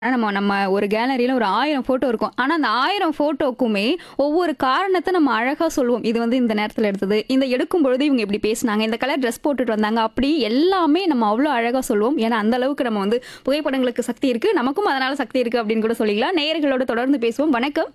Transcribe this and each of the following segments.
நம்ம நம்ம ஒரு கேலரியில ஒரு 1000 ஃபோட்டோ இருக்கும். ஆனா, அந்த 1000 ஃபோட்டோக்குமே ஒவ்வொரு காரணத்த நம்ம அழகா சொல்லுவோம். இது வந்து இந்த நேரத்துல எடுத்தது. இந்த எடுக்கும்பொழுது இவங்க இப்படி பேசினாங்க. இந்த கலர் ட்ரெஸ் போட்டுட்டு வந்தாங்க. அப்படி எல்லாமே நம்ம அவ்ளோ அழகா சொல்லுவோம். ஏன்னா, அந்த அளவுக்கு நம்ம வந்து புகைப்படங்களுக்கு சக்தி இருக்கு. நமக்கும் அதனால சக்தி இருக்கு அப்படின்னு கூட சொல்லிக்கலாம். நேயர்களோட தொடர்ந்து பேசுவோம். வணக்கம்.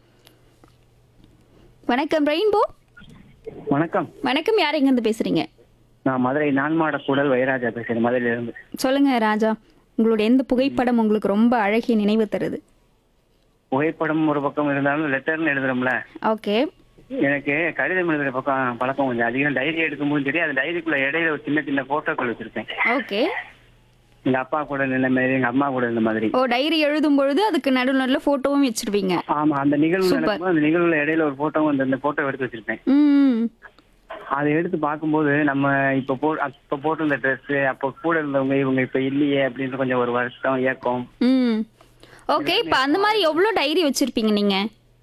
வணக்கம் ரெயின்போ. வணக்கம். வணக்கம். யார் எங்கேருந்து பேசுறீங்க? நான் மதுரை நான்மாட கூடல் வைராஜா பேசுறேன் மதுரையில இருந்து. சொல்லுங்க ராஜா. உங்களுடைய எந்த புகைப்படம் உங்களுக்கு ரொம்ப அழகிய நினைவு தருது? புகைப்படம் ஒரு பக்கம் இருந்தாலும் லெட்டர்னு எழுதுறோம்ல, ஓகே. எனக்கு கடிதம் எழுதுற பக்கம் பழக்கம் கொஞ்சம் அதிகம். டைரி எடுக்கும்போது சரி, அந்த டைரிக்குள்ள இடையில ஒரு சின்ன சின்ன போட்டோக்கள் வச்சிருப்பேன். ஓகே. எங்க அப்பா கூட நின்ன மாதிரி, எங்க அம்மா கூட இருந்த மாதிரி. ஓ, டைரி எழுதும் பொழுது அதுக்கு நடுவுல போட்டோவும் வச்சிருவீங்க. ஆமா, அந்த நிகழ்வு சூப்பர். நடக்கும்போது அந்த நிகழ்வுல இடையில ஒரு போட்டோ அந்த போட்டோ எடுத்து வச்சிருப்பேன். ம். அதை எடுத்து பார்க்கும்போது நம்ம இப்ப போட்டிருந்த ட்ரெஸ், அப்ப கூட இருந்தவங்க இவங்க இப்ப இல்லையே அப்படின்னு கொஞ்சம் ஒரு வருத்தம், ஏக்கம். ம். ஓகே. இப்ப அந்த மாதிரி எவ்வளவு டைரி வச்சிருப்பீங்க நீங்க?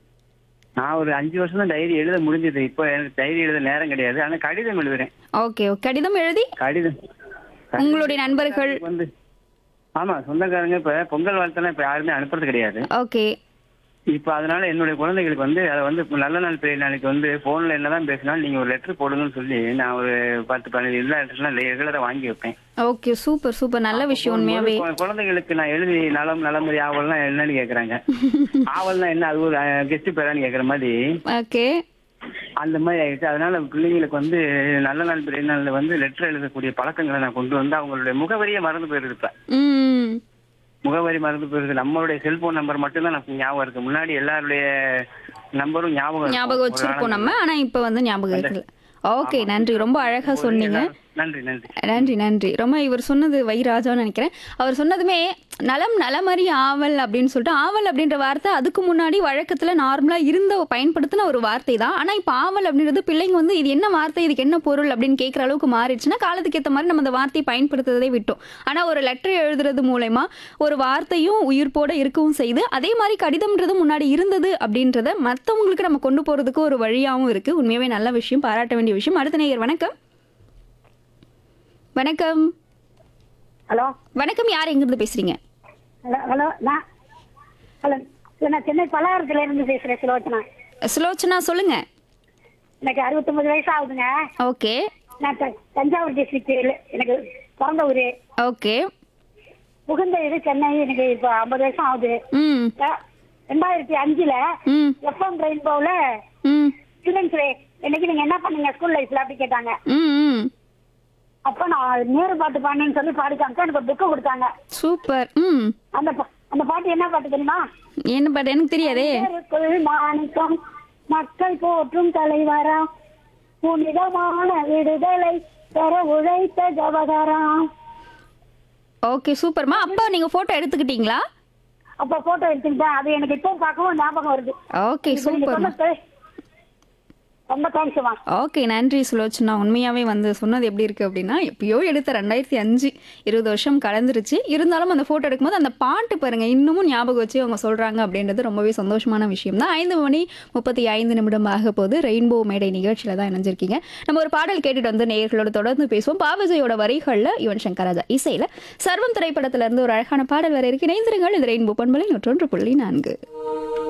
நான் ஒரு 5 வருஷம் தான் டைரி எழுத முடிஞ்சது. இப்ப எனக்கு டைரி எழுத நேரம் கிடையாது. ஆனா கடிதம் எழுதுறேன். ஓகே. கடிதம் எழுதி கடிதம் உங்களுடைய நண்பர்கள். வந்து ஆமா, சொந்தக்காரங்க இப்ப பொங்கல் வாழ்த்தெல்லாம் இப்ப யாருமே அனுப்புறது கிடையாது. ஓகே. இப்ப அதனால என்னுடைய குழந்தைகளுக்கு வந்து அதை வந்து இப்ப நல்ல நாள் பெரிய நாளைக்கு வந்து போன்ல என்னதான் பேசினாலும் நீங்க ஒரு லெட்டர் போடுங்கன்னு சொல்லி நான் ஒரு 10-15 எல்லா லெட்டர்லாம் ரெகுலரா வாங்கி வைப்பேன். ஓகே. Super super. நல்ல விஷயம் உண்மையாவே. குழந்தைகளுக்கு நான் எழுதி நலமறி ஆவல்னா என்னன்னு கேக்குறாங்க. ஆவல்னா என்ன, அது ஒரு கெஸ்ட் பேரான்னு கேக்குற மாதிரி ஓகே. அந்த மாதிரி ஆயிடுச்சு. அதனால பிள்ளைங்களுக்கு வந்து நல்ல நாள் பெரிய நாள்ல வந்து லெட்டர் எழுதக்கூடிய பழக்கங்களை நான் கொண்டு வந்து அவங்களுடைய முகவரியை மறந்து போயிருது. இப்ப ம். முகவரி மறந்து போயிருது. நம்மளுடைய செல்போன் நம்பர் மட்டும் தான் நமக்கு ஞாபகம் இருக்கு. முன்னாடி எல்லாருடைய நம்பரும் ஞாபகம் ஞாபகம் வச்சிருப்போம் நம்ம. ஆனா இப்ப வந்து ஞாபகம் இருக்குல்ல. ஓகே. நன்றி. ரொம்ப அழகா சொன்னீங்க. நன்றி நன்றி நன்றி நன்றி. ரொம்ப இவர் சொன்னது வைராஜான்னு நினைக்கிறேன். அவர் சொன்னதுமே நலமறி ஆவல் அப்படின்னு சொல்லிட்டு, ஆவல் அப்படின்ற வார்த்தை அதுக்கு முன்னாடி வழக்கத்துல நார்மலா பயன்படுத்தின ஒரு வார்த்தை தான். ஆனா இப்ப ஆவல் அப்படின்றது பிள்ளைங்க வந்து இது என்ன வார்த்தை, இதுக்கு என்ன பொருள் அப்படின்னு கேட்கிற அளவுக்கு மாறிடுச்சுன்னா காலத்துக்கு ஏற்ற மாதிரி நம்ம அந்த வார்த்தையை பயன்படுத்துறதே விட்டோம். ஆனா ஒரு லெட்டர் எழுதுறது மூலயமா ஒரு வார்த்தையும் உயிர்ப்போட இருக்கவும் செய்யுது. அதே மாதிரி கடிதம்ன்றது முன்னாடி இருந்தது அப்படின்றத மற்றவங்களுக்கு நம்ம கொண்டு போறதுக்கு ஒரு வழியாகவும் இருக்கு. உண்மையாவே நல்ல விஷயம், பாராட்ட வேண்டிய விஷயம். அடுத்த நேயர். வணக்கம். வணக்கம். ஹலோ வணக்கம். யார் எங்கிருந்து பேசுறீங்க? ஹலோ ஹலோ நான் சென்னை பல்லாவரத்துல இருந்து பேசுறேன் சுலோச்சனா. சுலோச்சனா சொல்லுங்க. எனக்கு 69 வயசு ஆகுதுங்க. ஓகே. நான் தஞ்சாவூர் டிஸ்ட்ரிக்ட் எனக்கு பிறந்த ஊரு. ஓகே. புகுந்த இது சென்னை. எனக்கு இப்போ 50 வருஷம் ஆகுது. ம். 2005ல ம். எஃப்எம் ரெயின்போல ம். சில்ட்ரன்ஸ் டே இன்னைக்கு நீங்க என்ன பண்ணீங்க ஸ்கூல் லைஃப்ல அப்படி கேட்டாங்க. ம். ம். அப்ப நான் நேரு பாட்டு பாடினேன்னு சொல்லி பாடி காமிச்சா எனக்கு ஒரு புக்கு கொடுத்தாங்க. சூப்பர். ம். அந்த பாட்டு என்ன பாட்டு தெரியுமா? என்ன பாட்டு? எனக்கு தெரியாதே. மாணிக்கம் மக்கள் போற்றும் தலைவரா, புனிதமான விடுதலை பெற உழைத்த ஜவஹராம். ஓகே. சூப்பர்மா. அப்பா நீங்க போட்டோ எடுத்துக்கிட்டீங்களா? அப்ப போட்டோ எடுத்துக்கிட்டேன். அது எனக்கு இப்போ பார்க்கவும் ஞாபகம் வருது. ஓகே. இப்ப நீங்க சூப்பர்மா. சொன்னது ரொம்ப தேங்க்ஸ்மா. ஓகே. நன்றி சுலோச்சனா. உண்மையாவே வந்து சொன்னது எப்படி இருக்கு அப்படின்னா, எப்பயோ எடுத்த 2005 20 வருஷம் கலந்துருச்சு. இருந்தாலும் அந்த போட்டோ எடுக்கும்போது அந்த பாட்டு பாருங்க இன்னமும் ஞாபகம் வச்சு அவங்க சொல்றாங்க அப்படின்றது ரொம்பவே சந்தோஷமான விஷயம் தான். 5:35 ஆக போது ரெயின்போ மேடை நிகழ்ச்சியில தான் இணைஞ்சிருக்கீங்க. நம்ம ஒரு பாடல் கேட்டுட்டு வந்து நேயர்களோட தொடர்ந்து பேசுவோம். பாவஜையோட வரிகள்ல யுவன் சங்கர் ராஜா இசையில சர்வம் திரைப்படத்துல இருந்து ஒரு அழகான பாடல் வர இருக்கு. இணைந்திருங்கள். இது ரெயின்போ பண்பலை 101.4.